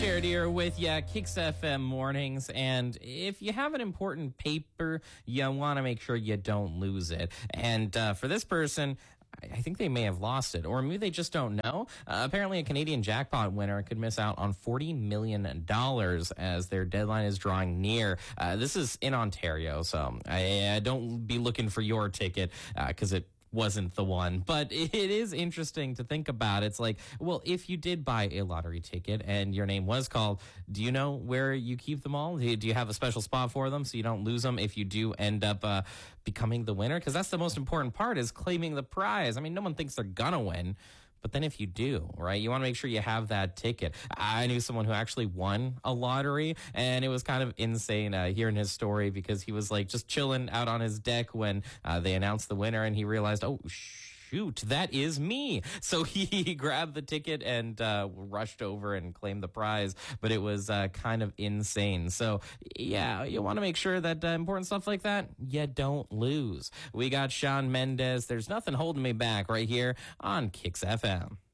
Jared here with ya, Kicks FM mornings. And if you have an important paper, you want to make sure you don't lose it. And for this person, I think they may have lost it, or maybe they just don't know. Apparently, a Canadian jackpot winner could miss out on $40 million as their deadline is drawing near. This is in Ontario, so I don't be looking for your ticket because it wasn't the one. But it is interesting to think about. It's like, well, if you did buy a lottery ticket and your name was called, do you know where you keep them all? Do you have a special spot for them so you don't lose them if you do end up becoming the winner? Because that's the most important part, is claiming the prize. I mean, no one thinks they're gonna win. But then if you do, right, you want to make sure you have that ticket. I knew someone who actually won a lottery, and it was kind of insane hearing his story, because he was like just chilling out on his deck when they announced the winner, and he realized, oh, shoot, that is me. So he grabbed the ticket and rushed over and claimed the prize. But it was kind of insane. So, yeah, you want to make sure that important stuff like that, you don't lose. We got Shawn Mendes. There's nothing holding me back right here on Kicks FM.